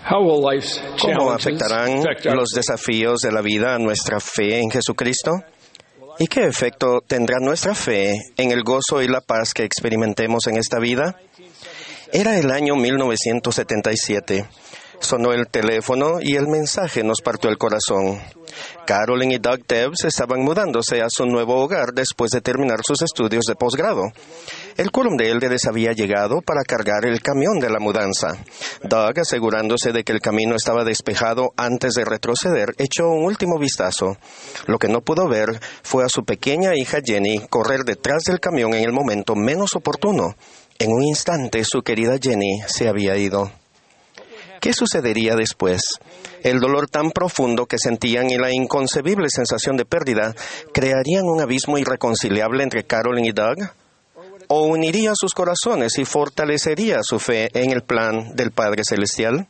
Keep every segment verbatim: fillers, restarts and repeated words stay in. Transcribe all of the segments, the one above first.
¿Cómo afectarán los desafíos de la vida a nuestra fe en Jesucristo? ¿Y qué efecto tendrá nuestra fe en el gozo y la paz que experimentemos en esta vida? Era el año mil novecientos setenta y siete. Sonó el teléfono y el mensaje nos partió el corazón. Carolyn y Doug Tebbs estaban mudándose a su nuevo hogar después de terminar sus estudios de posgrado. El quórum de elders había llegado para cargar el camión de la mudanza. Doug, asegurándose de que el camino estaba despejado antes de retroceder, echó un último vistazo. Lo que no pudo ver fue a su pequeña hija Jenny correr detrás del camión en el momento menos oportuno. En un instante, su querida Jenny se había ido. ¿Qué sucedería después? El dolor tan profundo que sentían y la inconcebible sensación de pérdida crearían un abismo irreconciliable entre Carolyn y Doug, o uniría sus corazones y fortalecería su fe en el plan del Padre Celestial.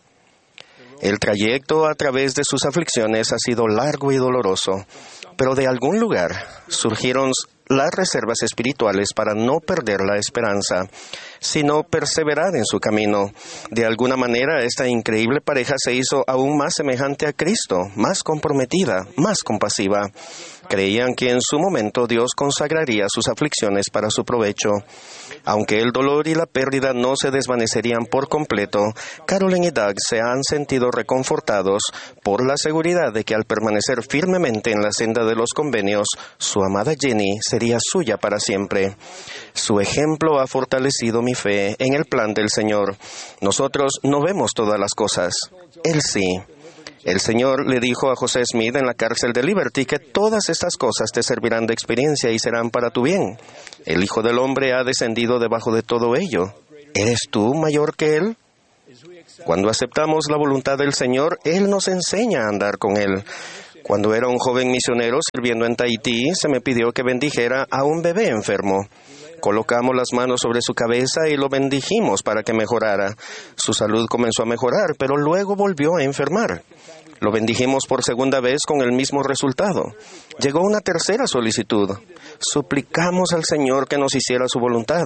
El trayecto a través de sus aflicciones ha sido largo y doloroso, pero de algún lugar surgieron las reservas espirituales para no perder la esperanza, sino perseverar en su camino. De alguna manera, esta increíble pareja se hizo aún más semejante a Cristo, más comprometida, más compasiva. Creían que en su momento Dios consagraría sus aflicciones para su provecho. Aunque el dolor y la pérdida no se desvanecerían por completo, Carolyn y Doug se han sentido reconfortados por la seguridad de que al permanecer firmemente en la senda de los convenios, su amada Jenny sería suya para siempre. Su ejemplo ha fortalecido mi fe en el plan del Señor. Nosotros no vemos todas las cosas. Él sí. El Señor le dijo a José Smith en la cárcel de Liberty que todas estas cosas te servirán de experiencia y serán para tu bien. El Hijo del Hombre ha descendido debajo de todo ello. ¿Eres tú mayor que Él? Cuando aceptamos la voluntad del Señor, Él nos enseña a andar con Él. Cuando era un joven misionero sirviendo en Tahití, se me pidió que bendijera a un bebé enfermo. Colocamos las manos sobre su cabeza y lo bendijimos para que mejorara. Su salud comenzó a mejorar, pero luego volvió a enfermar. Lo bendijimos por segunda vez con el mismo resultado. Llegó una tercera solicitud. Suplicamos al Señor que nos hiciera su voluntad.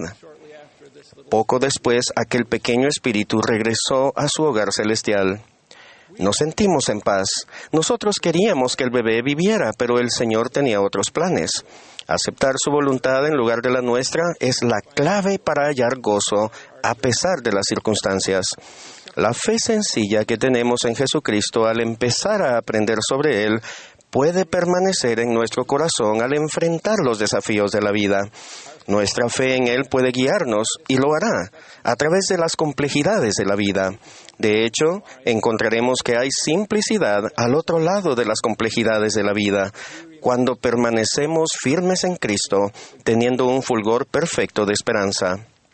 Poco después, aquel pequeño espíritu regresó a su hogar celestial. Nos sentimos en paz. Nosotros queríamos que el bebé viviera, pero el Señor tenía otros planes. Aceptar su voluntad en lugar de la nuestra es la clave para hallar gozo a pesar de las circunstancias. La fe sencilla que tenemos en Jesucristo al empezar a aprender sobre Él puede permanecer en nuestro corazón al enfrentar los desafíos de la vida. Nuestra fe en Él puede guiarnos, y lo hará, a través de las complejidades de la vida. De hecho, encontraremos que hay simplicidad al otro lado de las complejidades de la vida, cuando permanecemos firmes en Cristo, teniendo un fulgor perfecto de esperanza.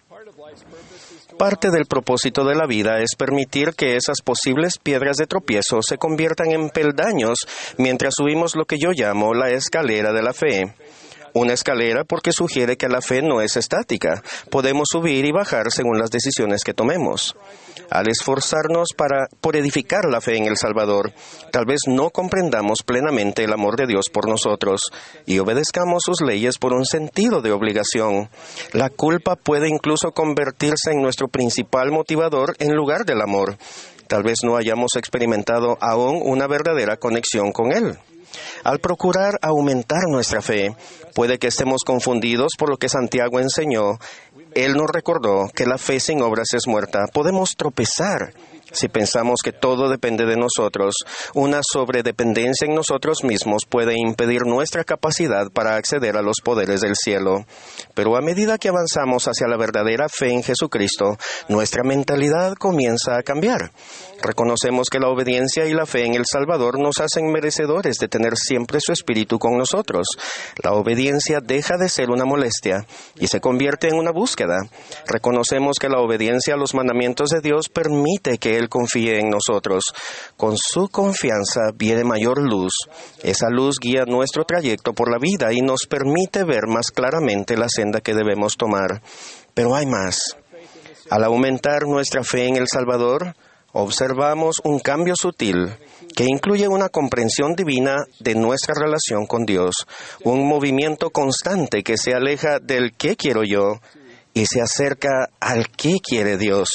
Parte del propósito de la vida es permitir que esas posibles piedras de tropiezo se conviertan en peldaños mientras subimos lo que yo llamo la escalera de la fe. Una escalera porque sugiere que la fe no es estática. Podemos subir y bajar según las decisiones que tomemos. Al esforzarnos para, por edificar la fe en el Salvador, tal vez no comprendamos plenamente el amor de Dios por nosotros y obedezcamos sus leyes por un sentido de obligación. La culpa puede incluso convertirse en nuestro principal motivador en lugar del amor. Tal vez no hayamos experimentado aún una verdadera conexión con Él. Al procurar aumentar nuestra fe, puede que estemos confundidos por lo que Santiago enseñó. Él nos recordó que la fe sin obras es muerta. Podemos tropezar si pensamos que todo depende de nosotros. Una sobredependencia en nosotros mismos puede impedir nuestra capacidad para acceder a los poderes del cielo. Pero a medida que avanzamos hacia la verdadera fe en Jesucristo, nuestra mentalidad comienza a cambiar. Reconocemos que la obediencia y la fe en el Salvador nos hacen merecedores de tener siempre su Espíritu con nosotros. La obediencia deja de ser una molestia y se convierte en una búsqueda. Reconocemos que la obediencia a los mandamientos de Dios permite que Él confíe en nosotros. Con su confianza viene mayor luz. Esa luz guía nuestro trayecto por la vida y nos permite ver más claramente la senda que debemos tomar. Pero hay más. Al aumentar nuestra fe en el Salvador, observamos un cambio sutil que incluye una comprensión divina de nuestra relación con Dios, un movimiento constante que se aleja del ¿qué quiero yo? Y se acerca al ¿qué quiere Dios?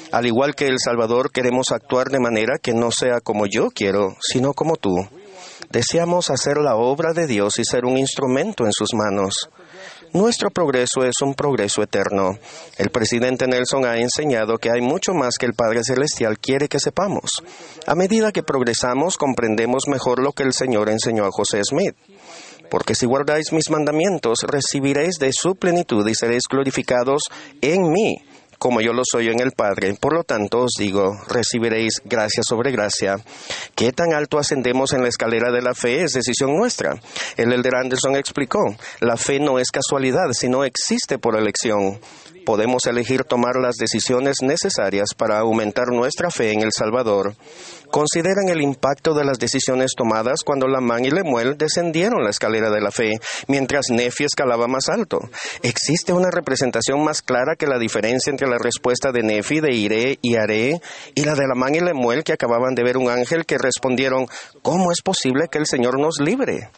Al igual que el Salvador, queremos actuar de manera que no sea como yo quiero, sino como tú. Deseamos hacer la obra de Dios y ser un instrumento en sus manos. Nuestro progreso es un progreso eterno. El presidente Nelson ha enseñado que hay mucho más que el Padre Celestial quiere que sepamos. A medida que progresamos, comprendemos mejor lo que el Señor enseñó a José Smith. Porque si guardáis mis mandamientos, recibiréis de su plenitud y seréis glorificados en mí, como yo lo soy en el Padre. Por lo tanto, os digo, recibiréis gracia sobre gracia. ¿Qué tan alto ascendemos en la escalera de la fe? Es decisión nuestra. El elder Anderson explicó, la fe no es casualidad, sino existe por elección. Podemos elegir tomar las decisiones necesarias para aumentar nuestra fe en el Salvador. Consideren el impacto de las decisiones tomadas cuando Lamán y Lemuel descendieron la escalera de la fe, mientras Nefi escalaba más alto. ¿Existe una representación más clara que la diferencia entre la respuesta de Nefi, de iré y haré, y la de Lamán y Lemuel, que acababan de ver un ángel, que respondieron, ¿cómo es posible que el Señor nos libre?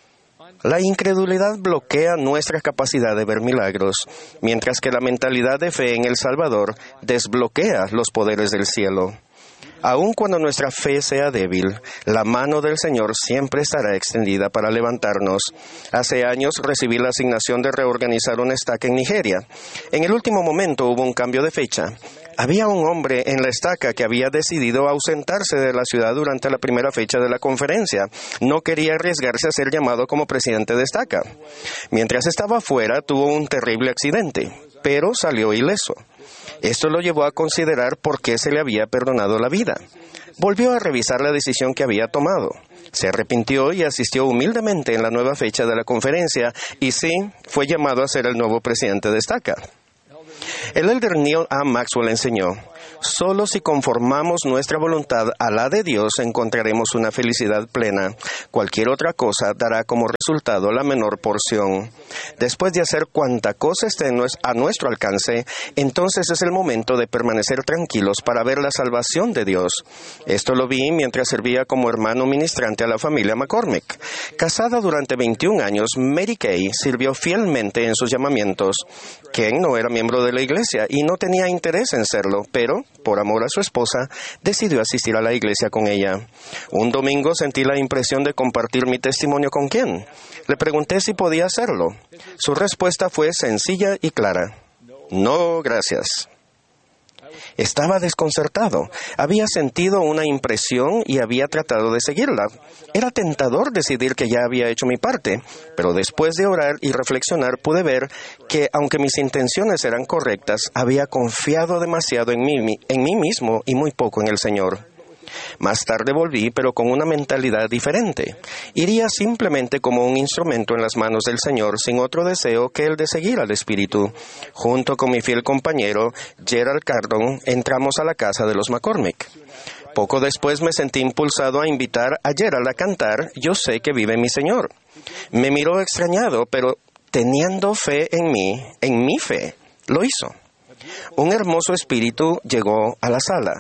La incredulidad bloquea nuestra capacidad de ver milagros, mientras que la mentalidad de fe en el Salvador desbloquea los poderes del cielo. Aun cuando nuestra fe sea débil, la mano del Señor siempre estará extendida para levantarnos. Hace años recibí la asignación de reorganizar una estaca en Nigeria. En el último momento hubo un cambio de fecha. Había un hombre en la estaca que había decidido ausentarse de la ciudad durante la primera fecha de la conferencia. No quería arriesgarse a ser llamado como presidente de estaca. Mientras estaba afuera, tuvo un terrible accidente, pero salió ileso. Esto lo llevó a considerar por qué se le había perdonado la vida. Volvió a revisar la decisión que había tomado. Se arrepintió y asistió humildemente en la nueva fecha de la conferencia y sí, fue llamado a ser el nuevo presidente de estaca. El elder Neil A. Maxwell enseñó, solo si conformamos nuestra voluntad a la de Dios encontraremos una felicidad plena. Cualquier otra cosa dará como resultado la menor porción. Después de hacer cuanta cosa esté a nuestro alcance, entonces es el momento de permanecer tranquilos para ver la salvación de Dios. Esto lo vi mientras servía como hermano ministrante a la familia McCormick. Casada durante veintiún años, Mary Kay sirvió fielmente en sus llamamientos. Ken no era miembro de la iglesia y no tenía interés en serlo, pero, por amor a su esposa, decidió asistir a la iglesia con ella. Un domingo sentí la impresión de compartir mi testimonio con Ken. Le pregunté si podía hacerlo. Su respuesta fue sencilla y clara. No, gracias. Estaba desconcertado. Había sentido una impresión y había tratado de seguirla. Era tentador decidir que ya había hecho mi parte, pero después de orar y reflexionar pude ver que, aunque mis intenciones eran correctas, había confiado demasiado en mí, en mí mismo y muy poco en el Señor. Más tarde volví, pero con una mentalidad diferente. Iría simplemente como un instrumento en las manos del Señor, sin otro deseo que el de seguir al Espíritu. Junto con mi fiel compañero, Gerald Cardon, entramos a la casa de los McCormick. Poco después me sentí impulsado a invitar a Gerald a cantar Yo sé que vive mi Señor. Me miró extrañado, pero teniendo fe en mí, en mi fe, lo hizo. Un hermoso espíritu llegó a la sala.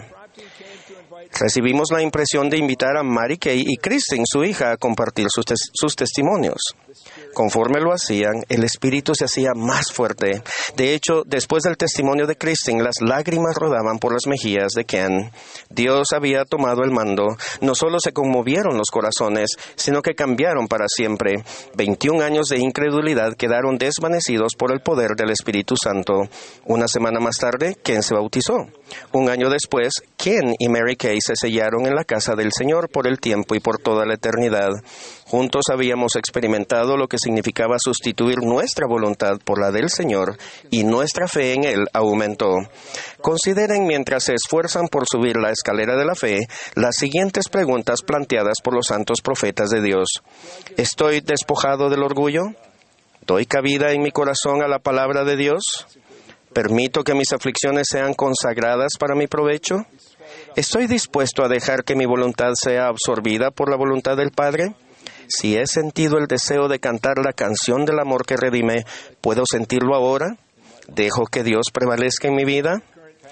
Recibimos la impresión de invitar a Mary Kay y Kristen, su hija, a compartir sus, tes- sus testimonios. Conforme lo hacían, el espíritu se hacía más fuerte. De hecho, después del testimonio de Kristen, las lágrimas rodaban por las mejillas de Ken. Dios había tomado el mando. No solo se conmovieron los corazones, sino que cambiaron para siempre. veintiún años de incredulidad quedaron desvanecidos por el poder del Espíritu Santo. Una semana más tarde, Ken se bautizó. Un año después, Ken y Mary Kay se sellaron en la casa del Señor por el tiempo y por toda la eternidad. Juntos habíamos experimentado lo que significaba sustituir nuestra voluntad por la del Señor y nuestra fe en Él aumentó. Consideren mientras se esfuerzan por subir la escalera de la fe las siguientes preguntas planteadas por los santos profetas de Dios. ¿Estoy despojado del orgullo? ¿Doy cabida en mi corazón a la palabra de Dios? ¿Permito que mis aflicciones sean consagradas para mi provecho? ¿Estoy dispuesto a dejar que mi voluntad sea absorbida por la voluntad del Padre? Si he sentido el deseo de cantar la canción del amor que redime, ¿puedo sentirlo ahora? ¿Dejo que Dios prevalezca en mi vida?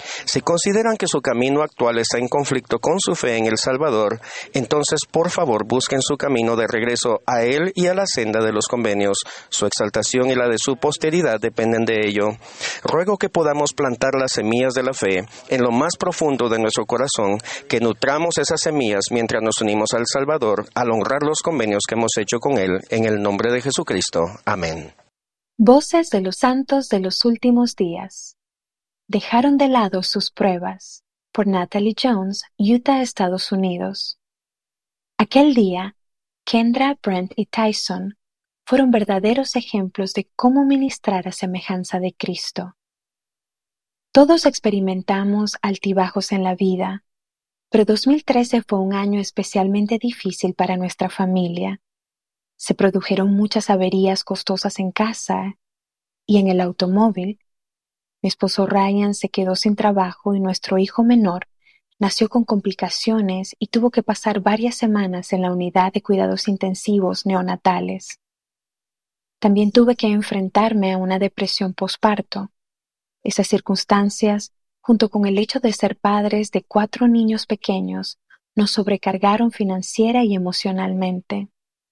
Si consideran que su camino actual está en conflicto con su fe en el Salvador, entonces por favor busquen su camino de regreso a Él y a la senda de los convenios. Su exaltación y la de su posteridad dependen de ello. Ruego que podamos plantar las semillas de la fe en lo más profundo de nuestro corazón, que nutramos esas semillas mientras nos unimos al Salvador al honrar los convenios que hemos hecho con Él, en el nombre de Jesucristo. Amén. Voces de los santos de los últimos días. Dejaron de lado sus pruebas. Por Natalie Jones, Utah, Estados Unidos. Aquel día, Kendra, Brent y Tyson fueron verdaderos ejemplos de cómo ministrar a semejanza de Cristo. Todos experimentamos altibajos en la vida, pero dos mil trece fue un año especialmente difícil para nuestra familia. Se produjeron muchas averías costosas en casa y en el automóvil. Mi esposo Ryan se quedó sin trabajo y nuestro hijo menor nació con complicaciones y tuvo que pasar varias semanas en la unidad de cuidados intensivos neonatales. También tuve que enfrentarme a una depresión posparto. Esas circunstancias, junto con el hecho de ser padres de cuatro niños pequeños, nos sobrecargaron financiera y emocionalmente.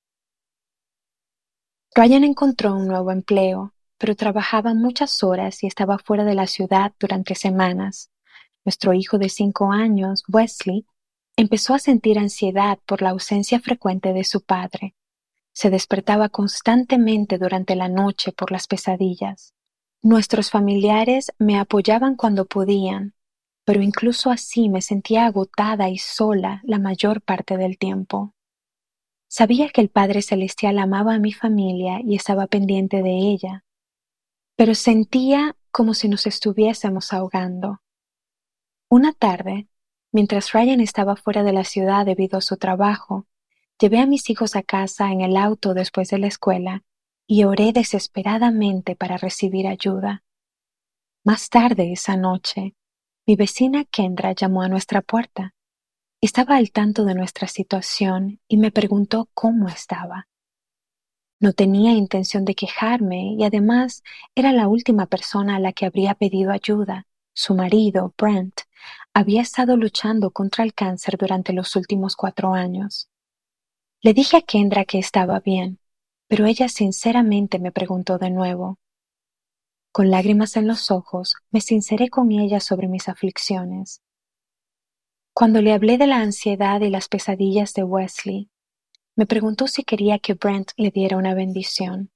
Ryan encontró un nuevo empleo, pero trabajaba muchas horas y estaba fuera de la ciudad durante semanas. Nuestro hijo de cinco años, Wesley, empezó a sentir ansiedad por la ausencia frecuente de su padre. Se despertaba constantemente durante la noche por las pesadillas. Nuestros familiares me apoyaban cuando podían, pero incluso así me sentía agotada y sola la mayor parte del tiempo. Sabía que el Padre Celestial amaba a mi familia y estaba pendiente de ella, pero sentía como si nos estuviésemos ahogando. Una tarde, mientras Ryan estaba fuera de la ciudad debido a su trabajo, llevé a mis hijos a casa en el auto después de la escuela y oré desesperadamente para recibir ayuda. Más tarde esa noche, mi vecina Kendra llamó a nuestra puerta. Estaba al tanto de nuestra situación y me preguntó cómo estaba. No tenía intención de quejarme y además era la última persona a la que habría pedido ayuda. Su marido, Brent, había estado luchando contra el cáncer durante los últimos cuatro años. Le dije a Kendra que estaba bien, pero ella sinceramente me preguntó de nuevo. Con lágrimas en los ojos, me sinceré con ella sobre mis aflicciones. Cuando le hablé de la ansiedad y las pesadillas de Wesley, me preguntó si quería que Brent le diera una bendición.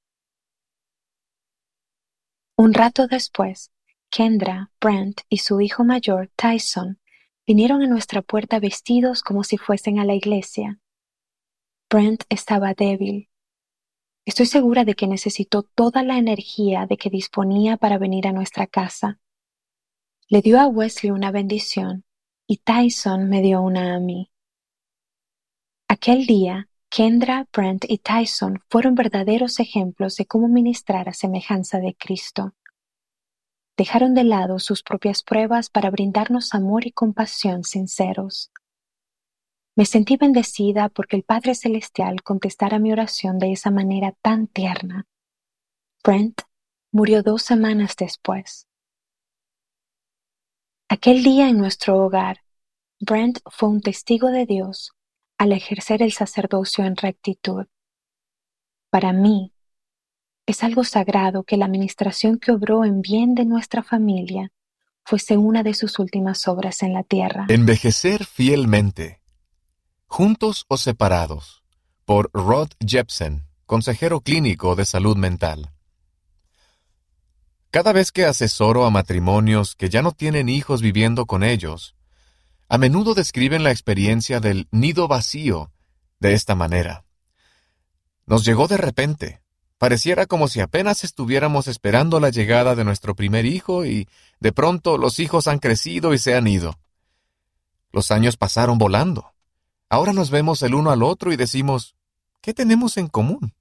Un rato después, Kendra, Brent y su hijo mayor, Tyson, vinieron a nuestra puerta vestidos como si fuesen a la iglesia. Brent estaba débil. Estoy segura de que necesitó toda la energía de que disponía para venir a nuestra casa. Le dio a Wesley una bendición y Tyson me dio una a mí. Aquel día, Kendra, Brent y Tyson fueron verdaderos ejemplos de cómo ministrar a semejanza de Cristo. Dejaron de lado sus propias pruebas para brindarnos amor y compasión sinceros. Me sentí bendecida porque el Padre Celestial contestara mi oración de esa manera tan tierna. Brent murió dos semanas después. Aquel día en nuestro hogar, Brent fue un testigo de Dios al ejercer el sacerdocio en rectitud. Para mí, es algo sagrado que la administración que obró en bien de nuestra familia fuese una de sus últimas obras en la tierra. Envejecer fielmente. Juntos o separados. Por Rod Jepsen, consejero clínico de salud mental. Cada vez que asesoro a matrimonios que ya no tienen hijos viviendo con ellos, a menudo describen la experiencia del nido vacío de esta manera. Nos llegó de repente. Pareciera como si apenas estuviéramos esperando la llegada de nuestro primer hijo y, de pronto, los hijos han crecido y se han ido. Los años pasaron volando. Ahora nos vemos el uno al otro y decimos, ¿qué tenemos en común?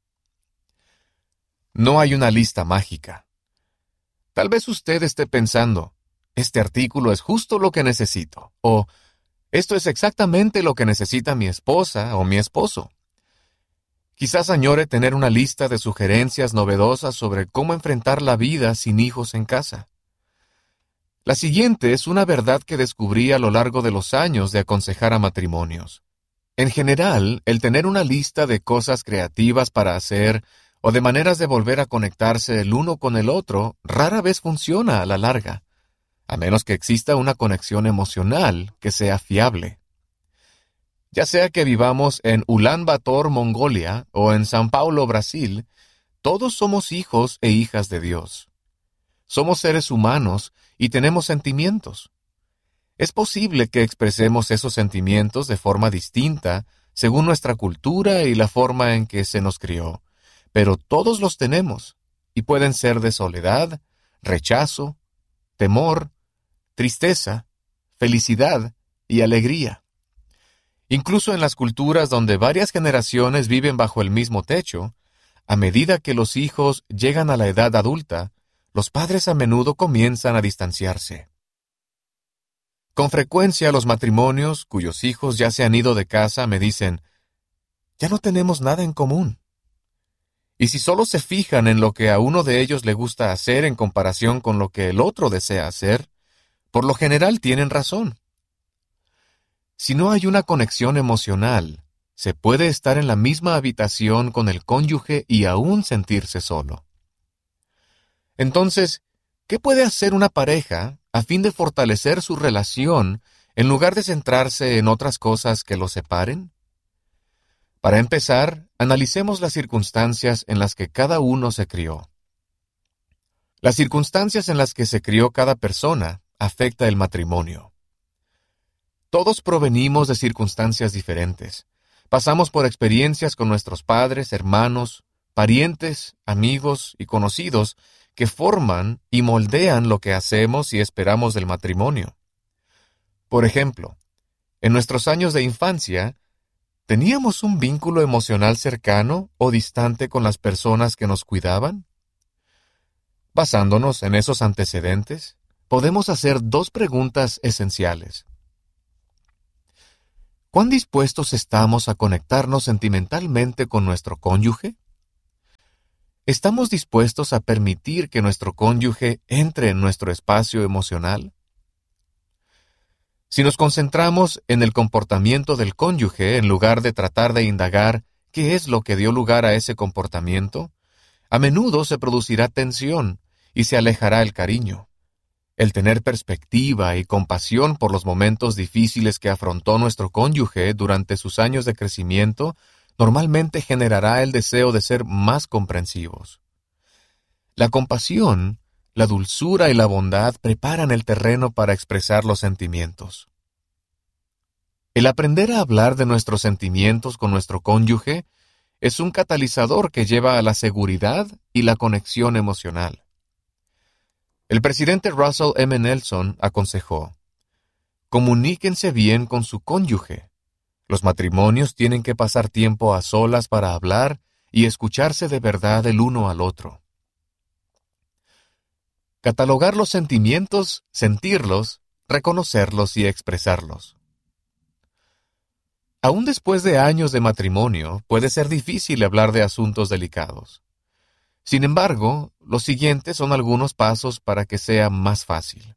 No hay una lista mágica. Tal vez usted esté pensando, este artículo es justo lo que necesito, o esto es exactamente lo que necesita mi esposa o mi esposo. Quizás añore tener una lista de sugerencias novedosas sobre cómo enfrentar la vida sin hijos en casa. La siguiente es una verdad que descubrí a lo largo de los años de aconsejar a matrimonios. En general, el tener una lista de cosas creativas para hacer o de maneras de volver a conectarse el uno con el otro rara vez funciona a la larga, a menos que exista una conexión emocional que sea fiable. Ya sea que vivamos en Ulan Bator, Mongolia, o en São Paulo, Brasil, todos somos hijos e hijas de Dios. Somos seres humanos y tenemos sentimientos. Es posible que expresemos esos sentimientos de forma distinta según nuestra cultura y la forma en que se nos crió, pero todos los tenemos, y pueden ser de soledad, rechazo, temor, tristeza, felicidad y alegría. Incluso en las culturas donde varias generaciones viven bajo el mismo techo, a medida que los hijos llegan a la edad adulta, los padres a menudo comienzan a distanciarse. Con frecuencia los matrimonios cuyos hijos ya se han ido de casa me dicen, ya no tenemos nada en común. Y si solo se fijan en lo que a uno de ellos le gusta hacer en comparación con lo que el otro desea hacer, por lo general tienen razón. Si no hay una conexión emocional, se puede estar en la misma habitación con el cónyuge y aún sentirse solo. Entonces, ¿qué puede hacer una pareja a fin de fortalecer su relación en lugar de centrarse en otras cosas que los separen? Para empezar, analicemos las circunstancias en las que cada uno se crió. Las circunstancias en las que se crió cada persona afecta el matrimonio. Todos provenimos de circunstancias diferentes. Pasamos por experiencias con nuestros padres, hermanos, parientes, amigos y conocidos que forman y moldean lo que hacemos y esperamos del matrimonio. Por ejemplo, en nuestros años de infancia, ¿teníamos un vínculo emocional cercano o distante con las personas que nos cuidaban? Basándonos en esos antecedentes, podemos hacer dos preguntas esenciales. ¿Cuán dispuestos estamos a conectarnos sentimentalmente con nuestro cónyuge? ¿Estamos dispuestos a permitir que nuestro cónyuge entre en nuestro espacio emocional? Si nos concentramos en el comportamiento del cónyuge en lugar de tratar de indagar qué es lo que dio lugar a ese comportamiento, a menudo se producirá tensión y se alejará el cariño. El tener perspectiva y compasión por los momentos difíciles que afrontó nuestro cónyuge durante sus años de crecimiento normalmente generará el deseo de ser más comprensivos. La compasión, la dulzura y la bondad preparan el terreno para expresar los sentimientos. El aprender a hablar de nuestros sentimientos con nuestro cónyuge es un catalizador que lleva a la seguridad y la conexión emocional. El presidente Russell M. Nelson aconsejó, comuníquense bien con su cónyuge. Los matrimonios tienen que pasar tiempo a solas para hablar y escucharse de verdad el uno al otro. Catalogar los sentimientos, sentirlos, reconocerlos y expresarlos. Aún después de años de matrimonio, puede ser difícil hablar de asuntos delicados. Sin embargo, los siguientes son algunos pasos para que sea más fácil.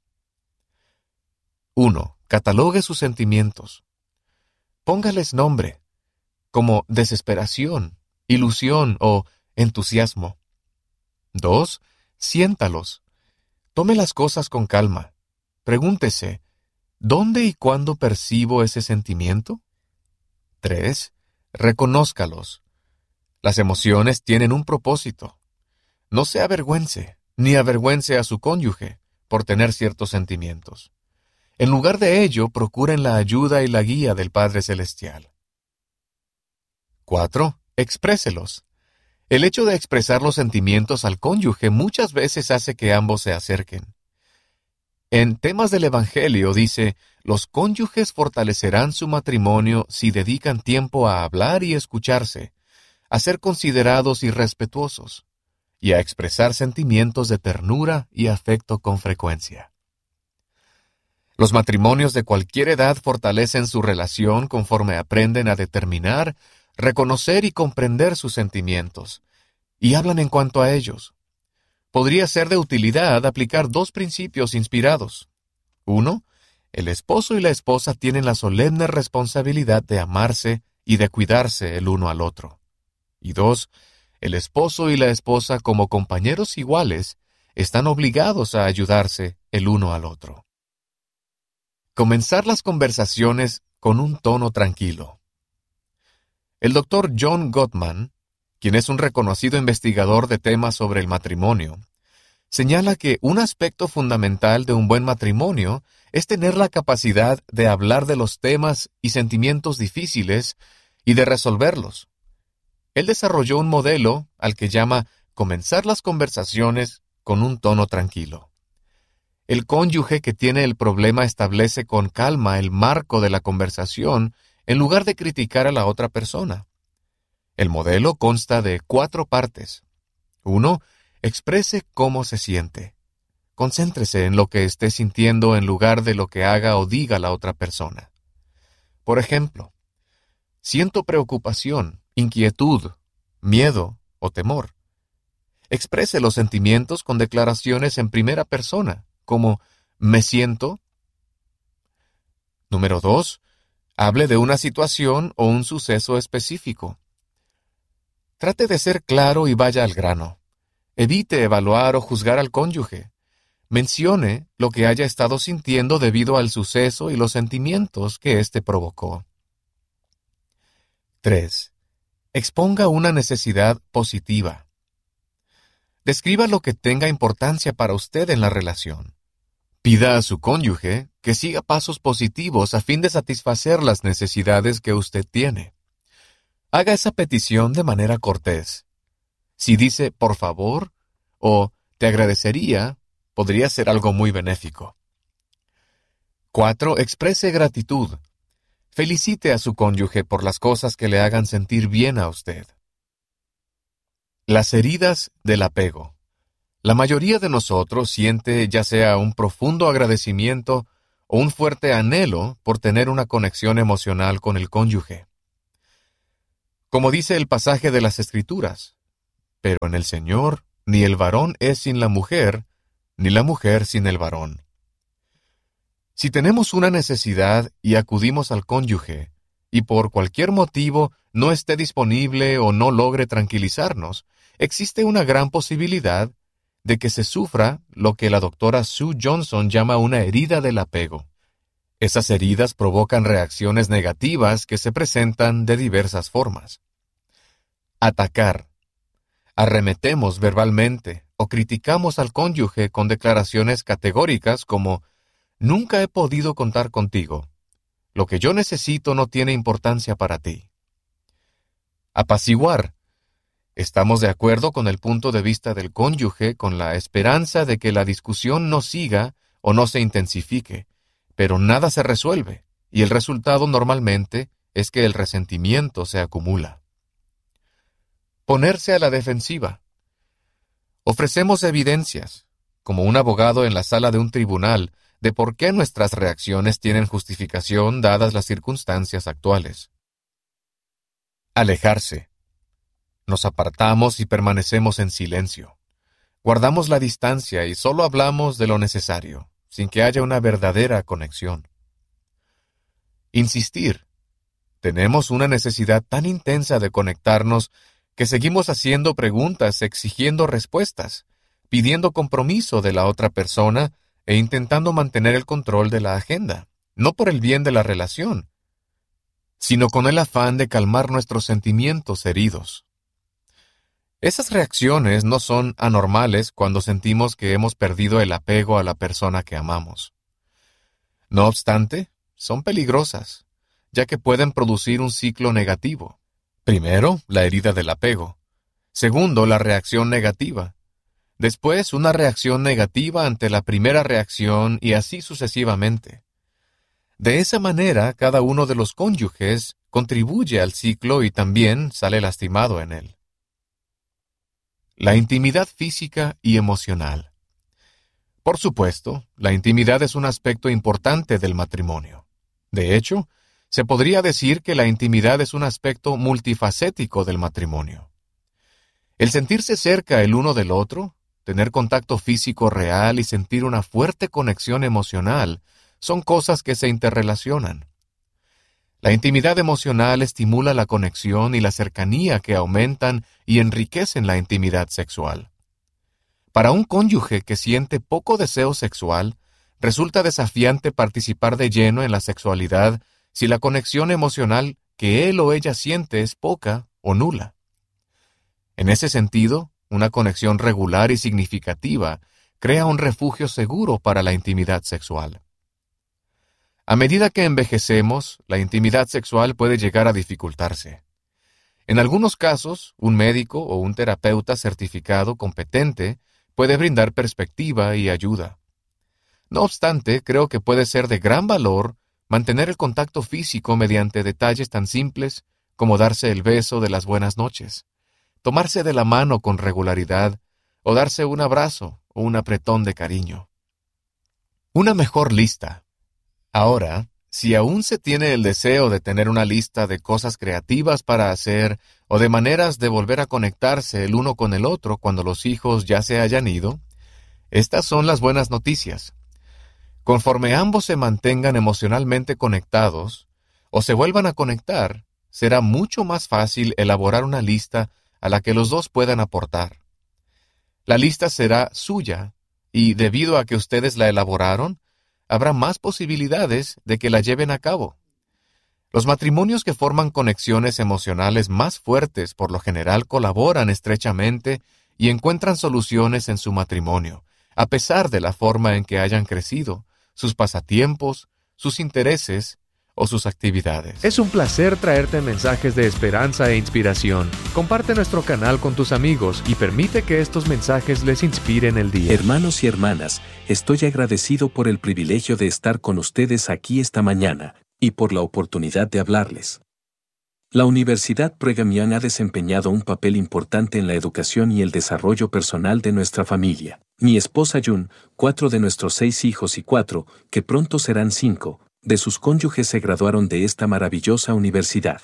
uno. Catalogue sus sentimientos. Póngales nombre, como desesperación, ilusión o entusiasmo. dos. Siéntalos. Tome las cosas con calma. Pregúntese, ¿dónde y cuándo percibo ese sentimiento? tres. Reconózcalos. Las emociones tienen un propósito. No se avergüence, ni avergüence a su cónyuge por tener ciertos sentimientos. En lugar de ello, procuren la ayuda y la guía del Padre Celestial. cuatro. Expréselos. El hecho de expresar los sentimientos al cónyuge muchas veces hace que ambos se acerquen. En Temas del Evangelio dice, los cónyuges fortalecerán su matrimonio si dedican tiempo a hablar y escucharse, a ser considerados y respetuosos, y a expresar sentimientos de ternura y afecto con frecuencia. Los matrimonios de cualquier edad fortalecen su relación conforme aprenden a determinar, reconocer y comprender sus sentimientos, y hablan en cuanto a ellos. Podría ser de utilidad aplicar dos principios inspirados. Uno, el esposo y la esposa tienen la solemne responsabilidad de amarse y de cuidarse el uno al otro. Y dos, el esposo y la esposa como compañeros iguales están obligados a ayudarse el uno al otro. Comenzar las conversaciones con un tono tranquilo. El doctor John Gottman, quien es un reconocido investigador de temas sobre el matrimonio, señala que un aspecto fundamental de un buen matrimonio es tener la capacidad de hablar de los temas y sentimientos difíciles y de resolverlos. Él desarrolló un modelo al que llama comenzar las conversaciones con un tono tranquilo. El cónyuge que tiene el problema establece con calma el marco de la conversación en lugar de criticar a la otra persona. El modelo consta de cuatro partes. Uno, exprese cómo se siente. Concéntrese en lo que esté sintiendo en lugar de lo que haga o diga la otra persona. Por ejemplo, siento preocupación, inquietud, miedo o temor. Exprese los sentimientos con declaraciones en primera persona, como me siento. Número dos, hable de una situación o un suceso específico. Trate de ser claro y vaya al grano. Evite evaluar o juzgar al cónyuge. Mencione lo que haya estado sintiendo debido al suceso y los sentimientos que éste provocó. tres. Exponga una necesidad positiva. Describa lo que tenga importancia para usted en la relación. Pida a su cónyuge que siga pasos positivos a fin de satisfacer las necesidades que usted tiene. Haga esa petición de manera cortés. Si dice por favor o te agradecería, podría ser algo muy benéfico. cuatro. Exprese gratitud. Felicite a su cónyuge por las cosas que le hagan sentir bien a usted. Las heridas del apego. La mayoría de nosotros siente ya sea un profundo agradecimiento o un fuerte anhelo por tener una conexión emocional con el cónyuge. Como dice el pasaje de las Escrituras, pero en el Señor ni el varón es sin la mujer, ni la mujer sin el varón. Si tenemos una necesidad y acudimos al cónyuge, y por cualquier motivo no esté disponible o no logre tranquilizarnos, existe una gran posibilidad de que se sufra lo que la doctora Sue Johnson llama una herida del apego. Esas heridas provocan reacciones negativas que se presentan de diversas formas. Atacar. Arremetemos verbalmente o criticamos al cónyuge con declaraciones categóricas como nunca he podido contar contigo. Lo que yo necesito no tiene importancia para ti. Apaciguar. Estamos de acuerdo con el punto de vista del cónyuge con la esperanza de que la discusión no siga o no se intensifique, pero nada se resuelve, y el resultado normalmente es que el resentimiento se acumula. Ponerse a la defensiva. Ofrecemos evidencias, como un abogado en la sala de un tribunal, de por qué nuestras reacciones tienen justificación dadas las circunstancias actuales. Alejarse. Nos apartamos y permanecemos en silencio. Guardamos la distancia y solo hablamos de lo necesario, sin que haya una verdadera conexión. Insistir. Tenemos una necesidad tan intensa de conectarnos que seguimos haciendo preguntas, exigiendo respuestas, pidiendo compromiso de la otra persona e intentando mantener el control de la agenda, no por el bien de la relación, sino con el afán de calmar nuestros sentimientos heridos. Esas reacciones no son anormales cuando sentimos que hemos perdido el apego a la persona que amamos. No obstante, son peligrosas, ya que pueden producir un ciclo negativo. Primero, la herida del apego. Segundo, la reacción negativa. Después, una reacción negativa ante la primera reacción y así sucesivamente. De esa manera, cada uno de los cónyuges contribuye al ciclo y también sale lastimado en él. La intimidad física y emocional. Por supuesto, la intimidad es un aspecto importante del matrimonio. De hecho, se podría decir que la intimidad es un aspecto multifacético del matrimonio. El sentirse cerca el uno del otro, tener contacto físico real y sentir una fuerte conexión emocional son cosas que se interrelacionan. La intimidad emocional estimula la conexión y la cercanía que aumentan y enriquecen la intimidad sexual. Para un cónyuge que siente poco deseo sexual, resulta desafiante participar de lleno en la sexualidad si la conexión emocional que él o ella siente es poca o nula. En ese sentido, una conexión regular y significativa crea un refugio seguro para la intimidad sexual. A medida que envejecemos, la intimidad sexual puede llegar a dificultarse. En algunos casos, un médico o un terapeuta certificado competente puede brindar perspectiva y ayuda. No obstante, creo que puede ser de gran valor mantener el contacto físico mediante detalles tan simples como darse el beso de las buenas noches, tomarse de la mano con regularidad o darse un abrazo o un apretón de cariño. Una mejor lista. Ahora, si aún se tiene el deseo de tener una lista de cosas creativas para hacer o de maneras de volver a conectarse el uno con el otro cuando los hijos ya se hayan ido, estas son las buenas noticias. Conforme ambos se mantengan emocionalmente conectados o se vuelvan a conectar, será mucho más fácil elaborar una lista a la que los dos puedan aportar. La lista será suya y, debido a que ustedes la elaboraron, habrá más posibilidades de que la lleven a cabo. Los matrimonios que forman conexiones emocionales más fuertes por lo general colaboran estrechamente y encuentran soluciones en su matrimonio, a pesar de la forma en que hayan crecido, sus pasatiempos, sus intereses o sus actividades. Es un placer traerte mensajes de esperanza e inspiración. Comparte nuestro canal con tus amigos y permite que estos mensajes les inspiren el día. Hermanos y hermanas, estoy agradecido por el privilegio de estar con ustedes aquí esta mañana y por la oportunidad de hablarles. La Universidad Brigham Young ha desempeñado un papel importante en la educación y el desarrollo personal de nuestra familia. Mi esposa June, cuatro de nuestros seis hijos y cuatro, que pronto serán cinco, de sus cónyuges se graduaron de esta maravillosa universidad.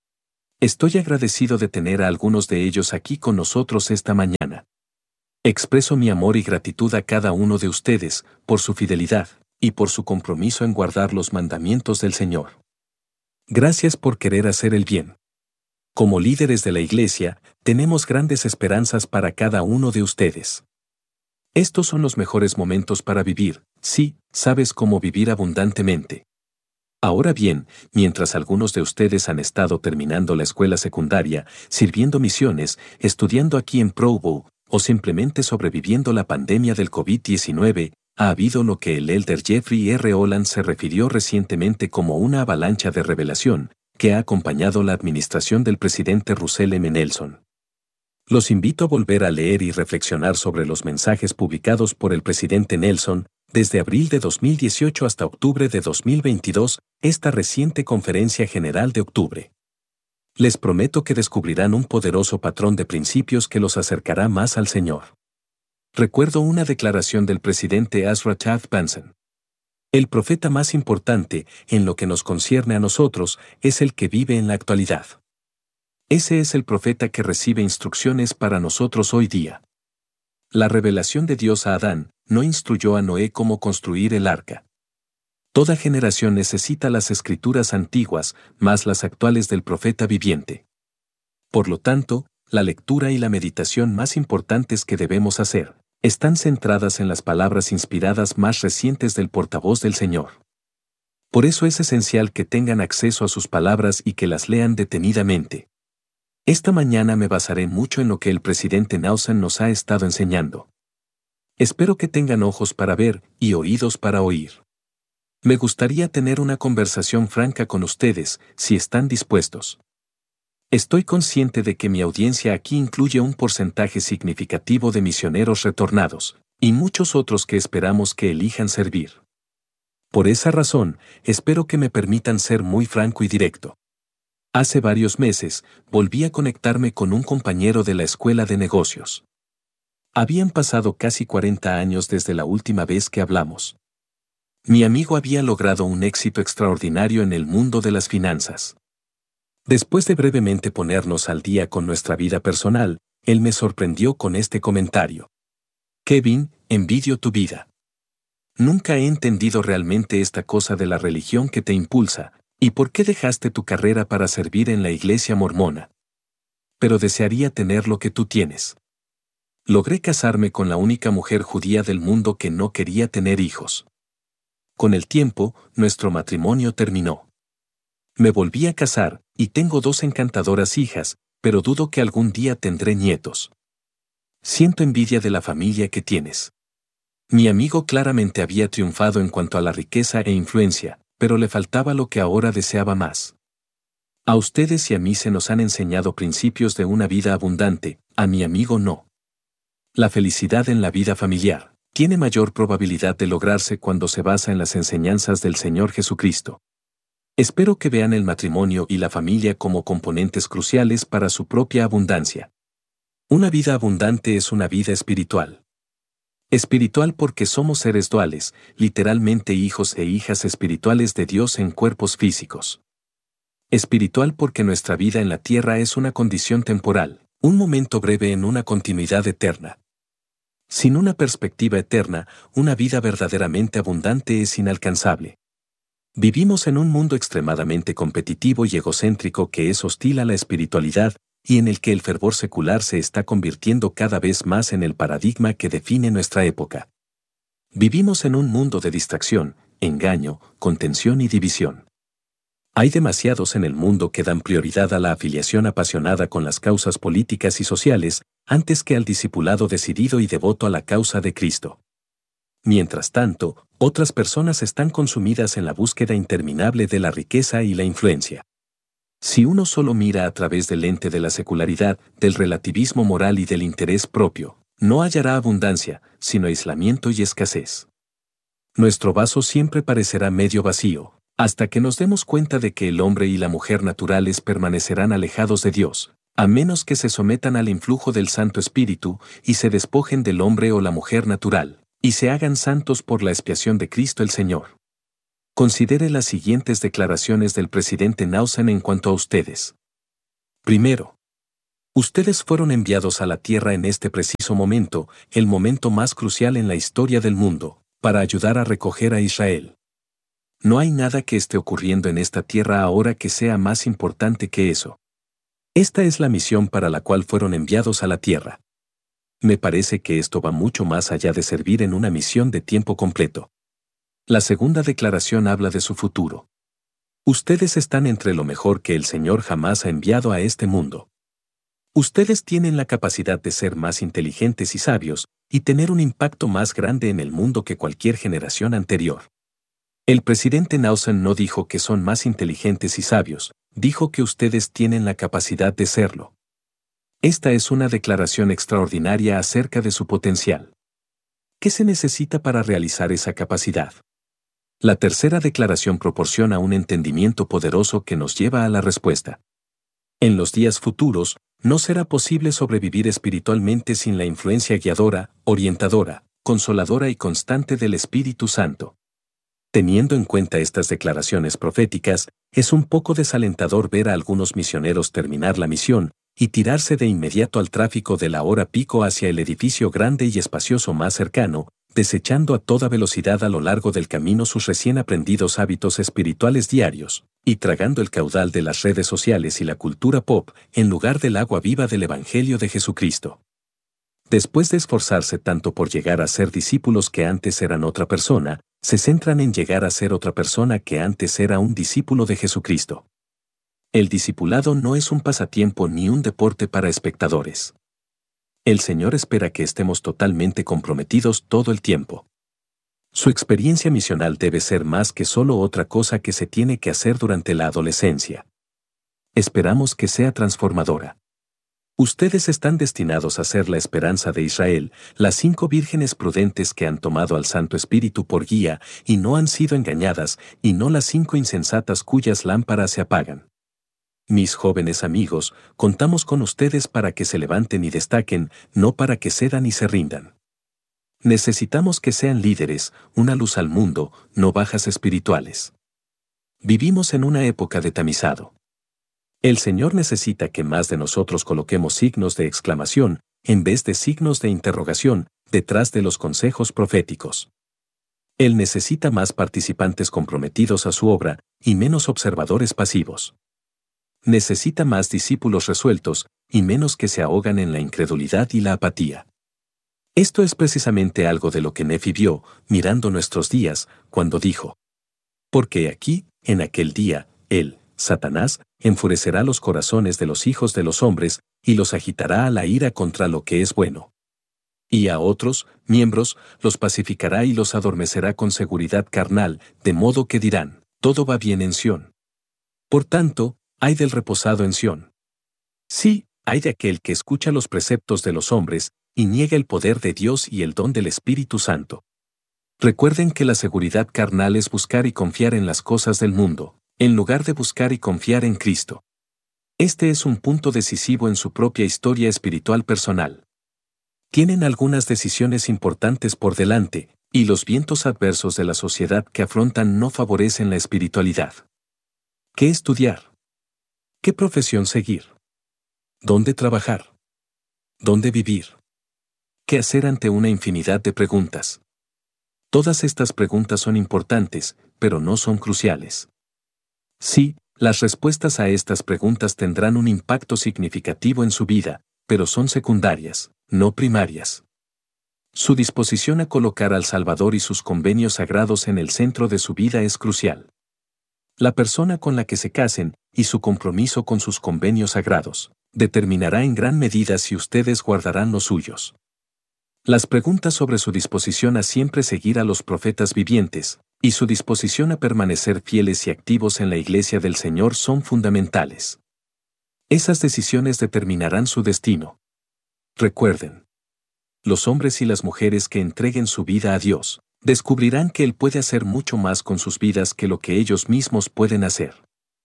Estoy agradecido de tener a algunos de ellos aquí con nosotros esta mañana. Expreso mi amor y gratitud a cada uno de ustedes por su fidelidad y por su compromiso en guardar los mandamientos del Señor. Gracias por querer hacer el bien. Como líderes de la Iglesia, tenemos grandes esperanzas para cada uno de ustedes. Estos son los mejores momentos para vivir, sí, sabes cómo vivir abundantemente. Ahora bien, mientras algunos de ustedes han estado terminando la escuela secundaria, sirviendo misiones, estudiando aquí en Provo, o simplemente sobreviviendo la pandemia del COVID diecinueve, ha habido lo que el elder Jeffrey R. Holland se refirió recientemente como una avalancha de revelación, que ha acompañado la administración del presidente Russell M. Nelson. Los invito a volver a leer y reflexionar sobre los mensajes publicados por el presidente Nelson, desde abril de dos mil dieciocho hasta octubre de dos mil veintidós, esta reciente conferencia general de octubre. Les prometo que descubrirán un poderoso patrón de principios que los acercará más al Señor. Recuerdo una declaración del presidente Ezra Taft Benson. El profeta más importante, en lo que nos concierne a nosotros, es el que vive en la actualidad. Ese es el profeta que recibe instrucciones para nosotros hoy día. La revelación de Dios a Adán no instruyó a Noé cómo construir el arca. Toda generación necesita las escrituras antiguas, más las actuales del profeta viviente. Por lo tanto, la lectura y la meditación más importantes que debemos hacer están centradas en las palabras inspiradas más recientes del portavoz del Señor. Por eso es esencial que tengan acceso a sus palabras y que las lean detenidamente. Esta mañana me basaré mucho en lo que el presidente Nelson nos ha estado enseñando. Espero que tengan ojos para ver y oídos para oír. Me gustaría tener una conversación franca con ustedes, si están dispuestos. Estoy consciente de que mi audiencia aquí incluye un porcentaje significativo de misioneros retornados, y muchos otros que esperamos que elijan servir. Por esa razón, espero que me permitan ser muy franco y directo. Hace varios meses, volví a conectarme con un compañero de la escuela de negocios. Habían pasado casi cuarenta años desde la última vez que hablamos. Mi amigo había logrado un éxito extraordinario en el mundo de las finanzas. Después de brevemente ponernos al día con nuestra vida personal, él me sorprendió con este comentario. Kevin, envidio tu vida. Nunca he entendido realmente esta cosa de la religión que te impulsa, y por qué dejaste tu carrera para servir en la iglesia mormona. Pero desearía tener lo que tú tienes. Logré casarme con la única mujer judía del mundo que no quería tener hijos. Con el tiempo, nuestro matrimonio terminó. Me volví a casar, y tengo dos encantadoras hijas, pero dudo que algún día tendré nietos. Siento envidia de la familia que tienes. Mi amigo claramente había triunfado en cuanto a la riqueza e influencia, pero le faltaba lo que ahora deseaba más. A ustedes y a mí se nos han enseñado principios de una vida abundante, a mi amigo no. La felicidad en la vida familiar tiene mayor probabilidad de lograrse cuando se basa en las enseñanzas del Señor Jesucristo. Espero que vean el matrimonio y la familia como componentes cruciales para su propia abundancia. Una vida abundante es una vida espiritual. Espiritual porque somos seres duales, literalmente hijos e hijas espirituales de Dios en cuerpos físicos. Espiritual porque nuestra vida en la tierra es una condición temporal, un momento breve en una continuidad eterna. Sin una perspectiva eterna, una vida verdaderamente abundante es inalcanzable. Vivimos en un mundo extremadamente competitivo y egocéntrico que es hostil a la espiritualidad, y en el que el fervor secular se está convirtiendo cada vez más en el paradigma que define nuestra época. Vivimos en un mundo de distracción, engaño, contención y división. Hay demasiados en el mundo que dan prioridad a la afiliación apasionada con las causas políticas y sociales, antes que al discipulado decidido y devoto a la causa de Cristo. Mientras tanto, otras personas están consumidas en la búsqueda interminable de la riqueza y la influencia. Si uno solo mira a través del lente de la secularidad, del relativismo moral y del interés propio, no hallará abundancia, sino aislamiento y escasez. Nuestro vaso siempre parecerá medio vacío, hasta que nos demos cuenta de que el hombre y la mujer naturales permanecerán alejados de Dios, a menos que se sometan al influjo del Santo Espíritu y se despojen del hombre o la mujer natural, y se hagan santos por la expiación de Cristo el Señor. Considere las siguientes declaraciones del presidente Nelson en cuanto a ustedes. Primero, ustedes fueron enviados a la tierra en este preciso momento, el momento más crucial en la historia del mundo, para ayudar a recoger a Israel. No hay nada que esté ocurriendo en esta tierra ahora que sea más importante que eso. Esta es la misión para la cual fueron enviados a la tierra. Me parece que esto va mucho más allá de servir en una misión de tiempo completo. La segunda declaración habla de su futuro. Ustedes están entre lo mejor que el Señor jamás ha enviado a este mundo. Ustedes tienen la capacidad de ser más inteligentes y sabios, y tener un impacto más grande en el mundo que cualquier generación anterior. El presidente Nelson no dijo que son más inteligentes y sabios, dijo que ustedes tienen la capacidad de serlo. Esta es una declaración extraordinaria acerca de su potencial. ¿Qué se necesita para realizar esa capacidad? La tercera declaración proporciona un entendimiento poderoso que nos lleva a la respuesta. En los días futuros, no será posible sobrevivir espiritualmente sin la influencia guiadora, orientadora, consoladora y constante del Espíritu Santo. Teniendo en cuenta estas declaraciones proféticas, es un poco desalentador ver a algunos misioneros terminar la misión y tirarse de inmediato al tráfico de la hora pico hacia el edificio grande y espacioso más cercano, desechando a toda velocidad a lo largo del camino sus recién aprendidos hábitos espirituales diarios, y tragando el caudal de las redes sociales y la cultura pop en lugar del agua viva del Evangelio de Jesucristo. Después de esforzarse tanto por llegar a ser discípulos que antes eran otra persona, se centran en llegar a ser otra persona que antes era un discípulo de Jesucristo. El discipulado no es un pasatiempo ni un deporte para espectadores. El Señor espera que estemos totalmente comprometidos todo el tiempo. Su experiencia misional debe ser más que solo otra cosa que se tiene que hacer durante la adolescencia. Esperamos que sea transformadora. Ustedes están destinados a ser la esperanza de Israel, las cinco vírgenes prudentes que han tomado al Santo Espíritu por guía y no han sido engañadas, y no las cinco insensatas cuyas lámparas se apagan. Mis jóvenes amigos, contamos con ustedes para que se levanten y destaquen, no para que cedan y se rindan. Necesitamos que sean líderes, una luz al mundo, no bajas espirituales. Vivimos en una época de tamizado. El Señor necesita que más de nosotros coloquemos signos de exclamación, en vez de signos de interrogación, detrás de los consejos proféticos. Él necesita más participantes comprometidos a su obra y menos observadores pasivos. Necesita más discípulos resueltos y menos que se ahogan en la incredulidad y la apatía. Esto es precisamente algo de lo que Nefi vio, mirando nuestros días, cuando dijo: porque aquí, en aquel día, él, Satanás, enfurecerá los corazones de los hijos de los hombres y los agitará a la ira contra lo que es bueno. Y a otros, miembros, los pacificará y los adormecerá con seguridad carnal, de modo que dirán: todo va bien en Sión. Por tanto, ay del reposado en Sión. Sí, ay de aquel que escucha los preceptos de los hombres y niega el poder de Dios y el don del Espíritu Santo. Recuerden que la seguridad carnal es buscar y confiar en las cosas del mundo, en lugar de buscar y confiar en Cristo. Este es un punto decisivo en su propia historia espiritual personal. Tienen algunas decisiones importantes por delante, y los vientos adversos de la sociedad que afrontan no favorecen la espiritualidad. ¿Qué estudiar? ¿Qué profesión seguir? ¿Dónde trabajar? ¿Dónde vivir? ¿Qué hacer ante una infinidad de preguntas? Todas estas preguntas son importantes, pero no son cruciales. Sí, las respuestas a estas preguntas tendrán un impacto significativo en su vida, pero son secundarias, no primarias. Su disposición a colocar al Salvador y sus convenios sagrados en el centro de su vida es crucial. La persona con la que se casen, y su compromiso con sus convenios sagrados, determinará en gran medida si ustedes guardarán los suyos. Las preguntas sobre su disposición a siempre seguir a los profetas vivientes, y su disposición a permanecer fieles y activos en la Iglesia del Señor son fundamentales. Esas decisiones determinarán su destino. Recuerden, los hombres y las mujeres que entreguen su vida a Dios, descubrirán que Él puede hacer mucho más con sus vidas que lo que ellos mismos pueden hacer.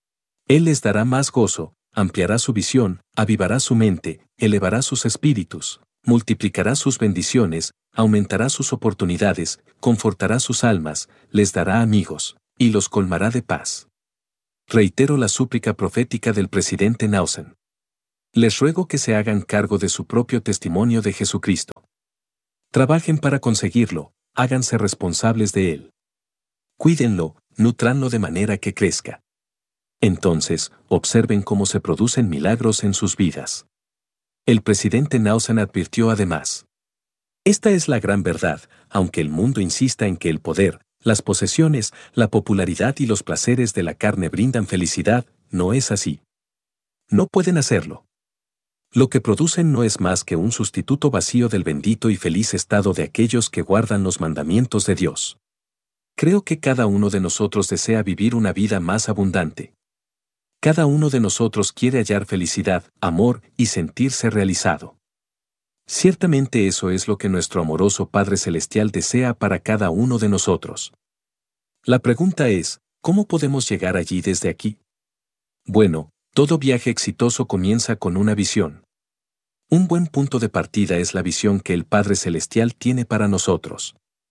Él les dará más gozo, ampliará su visión, avivará su mente, elevará sus espíritus, multiplicará sus bendiciones, aumentará sus oportunidades, confortará sus almas, les dará amigos, y los colmará de paz. Reitero la súplica profética del presidente Nausen. Les ruego que se hagan cargo de su propio testimonio de Jesucristo. Trabajen para conseguirlo, háganse responsables de él. Cuídenlo, nutranlo de manera que crezca. Entonces, observen cómo se producen milagros en sus vidas. El presidente Nausen advirtió además: esta es la gran verdad, aunque el mundo insista en que el poder, las posesiones, la popularidad y los placeres de la carne brindan felicidad, no es así. No pueden hacerlo. Lo que producen no es más que un sustituto vacío del bendito y feliz estado de aquellos que guardan los mandamientos de Dios. Creo que cada uno de nosotros desea vivir una vida más abundante. Cada uno de nosotros quiere hallar felicidad, amor y sentirse realizado. Ciertamente eso es lo que nuestro amoroso Padre Celestial desea para cada uno de nosotros. La pregunta es, ¿cómo podemos llegar allí desde aquí? Bueno, todo viaje exitoso comienza con una visión. Un buen punto de partida es la visión que el Padre Celestial tiene para nosotros.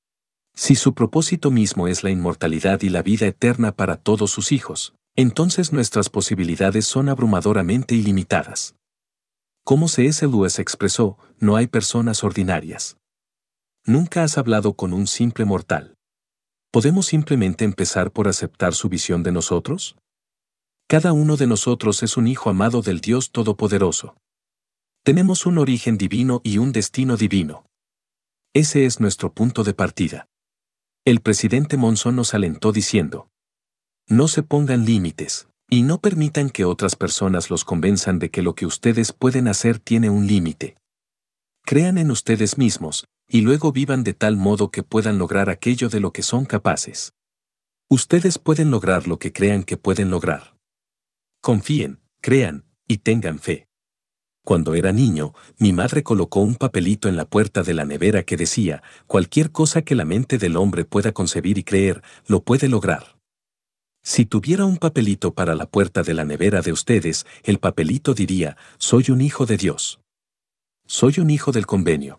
Si su propósito mismo es la inmortalidad y la vida eterna para todos sus hijos, entonces nuestras posibilidades son abrumadoramente ilimitadas. Como C S Lewis expresó, no hay personas ordinarias. Nunca has hablado con un simple mortal. ¿Podemos simplemente empezar por aceptar su visión de nosotros? Cada uno de nosotros es un hijo amado del Dios Todopoderoso. Tenemos un origen divino y un destino divino. Ese es nuestro punto de partida. El presidente Monson nos alentó diciendo: no se pongan límites, y no permitan que otras personas los convenzan de que lo que ustedes pueden hacer tiene un límite. Crean en ustedes mismos, y luego vivan de tal modo que puedan lograr aquello de lo que son capaces. Ustedes pueden lograr lo que crean que pueden lograr. Confíen, crean, y tengan fe. Cuando era niño, mi madre colocó un papelito en la puerta de la nevera que decía: cualquier cosa que la mente del hombre pueda concebir y creer, lo puede lograr. Si tuviera un papelito para la puerta de la nevera de ustedes, el papelito diría: soy un hijo de Dios. Soy un hijo del convenio.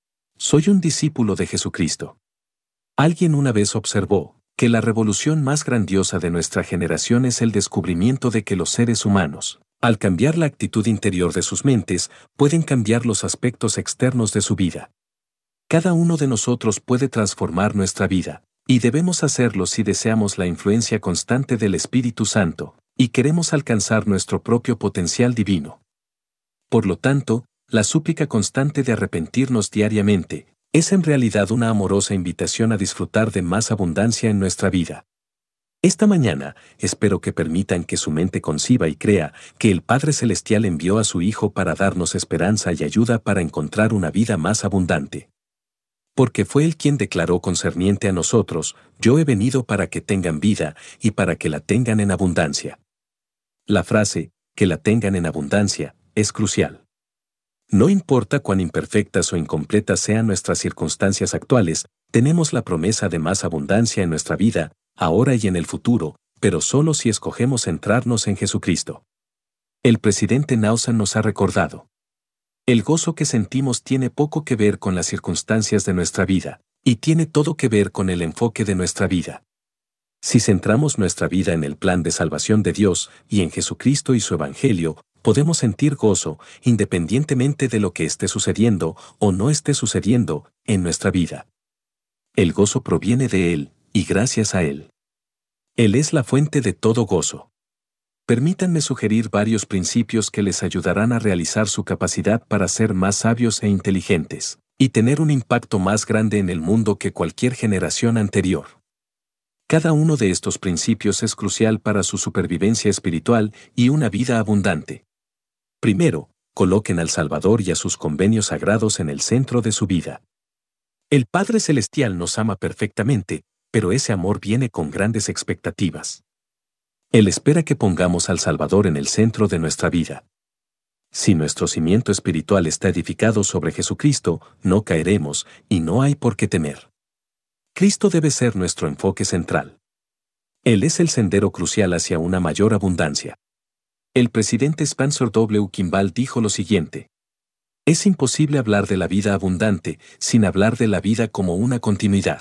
Soy un discípulo de Jesucristo. Alguien una vez observó que la revolución más grandiosa de nuestra generación es el descubrimiento de que los seres humanos, al cambiar la actitud interior de sus mentes, pueden cambiar los aspectos externos de su vida. Cada uno de nosotros puede transformar nuestra vida, Y debemos hacerlo si deseamos la influencia constante del Espíritu Santo, y queremos alcanzar nuestro propio potencial divino. Por lo tanto, la súplica constante de arrepentirnos diariamente es en realidad una amorosa invitación a disfrutar de más abundancia en nuestra vida. Esta mañana, espero que permitan que su mente conciba y crea que el Padre Celestial envió a su Hijo para darnos esperanza y ayuda para encontrar una vida más abundante. Porque fue Él quien declaró concerniente a nosotros: yo he venido para que tengan vida y para que la tengan en abundancia. La frase, que la tengan en abundancia, es crucial. No importa cuán imperfectas o incompletas sean nuestras circunstancias actuales, tenemos la promesa de más abundancia en nuestra vida, ahora y en el futuro, pero solo si escogemos centrarnos en Jesucristo. El presidente Nausan nos ha recordado: el gozo que sentimos tiene poco que ver con las circunstancias de nuestra vida, y tiene todo que ver con el enfoque de nuestra vida. Si centramos nuestra vida en el plan de salvación de Dios y en Jesucristo y su Evangelio, podemos sentir gozo independientemente de lo que esté sucediendo o no esté sucediendo en nuestra vida. El gozo proviene de Él, y gracias a Él. Él es la fuente de todo gozo. Permítanme sugerir varios principios que les ayudarán a realizar su capacidad para ser más sabios e inteligentes, y tener un impacto más grande en el mundo que cualquier generación anterior. Cada uno de estos principios es crucial para su supervivencia espiritual y una vida abundante. Primero, coloquen al Salvador y a sus convenios sagrados en el centro de su vida. El Padre Celestial nos ama perfectamente, pero ese amor viene con grandes expectativas. Él espera que pongamos al Salvador en el centro de nuestra vida. Si nuestro cimiento espiritual está edificado sobre Jesucristo, no caeremos y no hay por qué temer. Cristo debe ser nuestro enfoque central. Él es el sendero crucial hacia una mayor abundancia. El presidente Spencer W. Kimball dijo lo siguiente: es imposible hablar de la vida abundante sin hablar de la vida como una continuidad.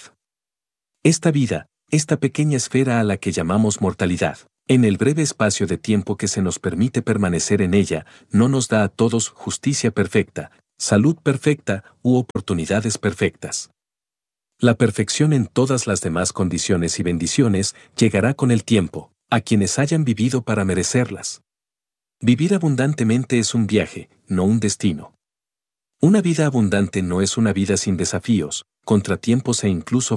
Esta vida, esta pequeña esfera a la que llamamos mortalidad, en el breve espacio de tiempo que se nos permite permanecer en ella, no nos da a todos justicia perfecta, salud perfecta u oportunidades perfectas. La perfección en todas las demás condiciones y bendiciones llegará con el tiempo, a quienes hayan vivido para merecerlas. Vivir abundantemente es un viaje, no un destino. Una vida abundante no es una vida sin desafíos, contratiempos e incluso